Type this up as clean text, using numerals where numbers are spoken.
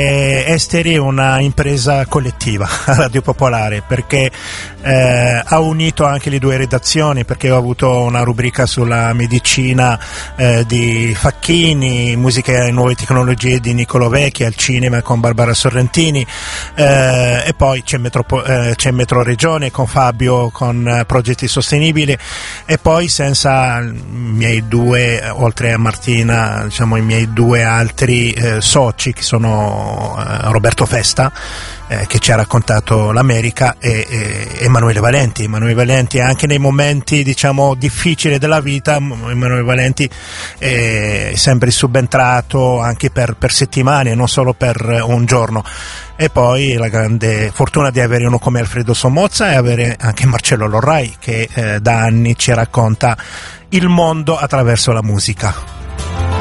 Esteri è una impresa collettiva a Radio Popolare, perché ha unito anche le due redazioni, perché ho avuto una rubrica sulla medicina di Facchini, musica e nuove tecnologie di Niccolo Vecchi, al cinema con Barbara Sorrentini, e poi c'è Metro Regione con Fabio con progetti sostenibili, e poi senza i miei due, oltre a Martina, diciamo i miei due altri soci, che sono Roberto Festa, che ci ha raccontato l'America, e Emanuele Valenti anche nei momenti, diciamo, difficili della vita. Emanuele Valenti è sempre subentrato anche per settimane, non solo per un giorno. E poi la grande fortuna di avere uno come Alfredo Somozza e avere anche Marcello Lorrai, che da anni ci racconta il mondo attraverso la musica.